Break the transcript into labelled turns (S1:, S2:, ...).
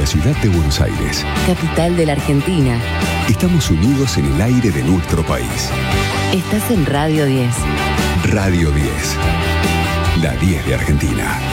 S1: ciudad de Buenos Aires.
S2: Capital de la Argentina.
S1: Estamos unidos en el aire de nuestro país.
S2: Estás en Radio 10.
S1: Radio 10. La 10 de Argentina.